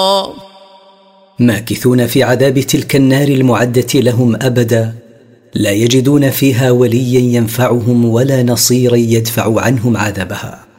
ماكثون في عذاب تلك النار المعدة لهم أبدا، لا يجدون فيها وليا ينفعهم ولا نصيرا يدفع عنهم عذابها.